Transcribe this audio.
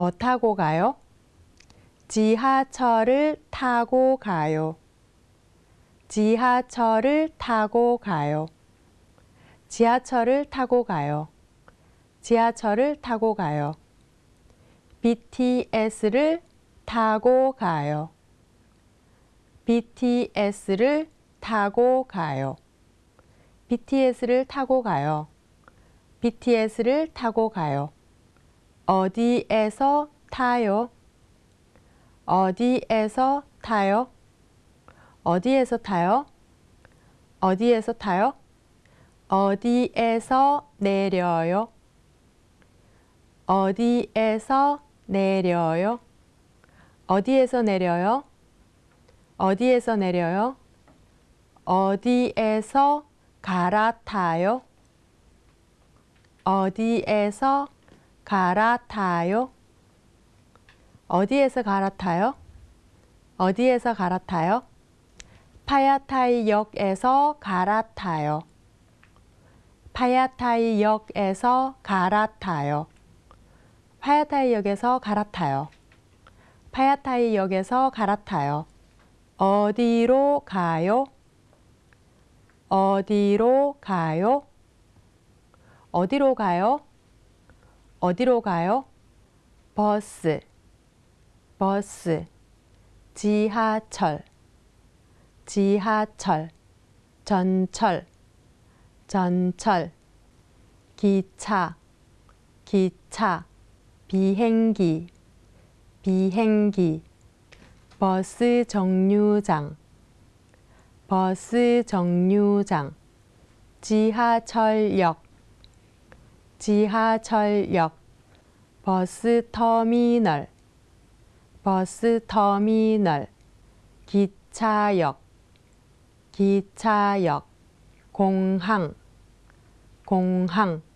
뭐 타고 가요? 지하철을 타고 가요. 지하철을 타고 가요. 지하철을 타고 가요. 지하철을 타고 가요. BTS를 타고 가요. BTS를 타고 가요. BTS를 타고 가요. BTS를 타고 가요. 어디에서 타요? 어디에서 타요? 어디에서 타요? 어디에서 타요? 어디에서 내려요? 어디에서 내려요? 어디에서 내려요? 어디에서 내려요? 어디에서 갈아타요? 어디에서 갈아타요? 어디에서 갈아타요? 어디에서 갈아타요? 파야타이역에서 갈아타요. 파야타이역에서 갈아타요. 파야타이역에서 갈아타요. 파야타이역에서 갈아타요. 어디로 가요? 어디로 가요? 어디로 가요? 어디로 가요? 버스, 버스, 지하철, 지하철, 전철, 전철, 기차, 기차, 비행기, 비행기, 버스 정류장, 버스 정류장, 지하철역, 지하철역, 버스 터미널, 버스 터미널, 기차역, 기차역, 공항, 공항,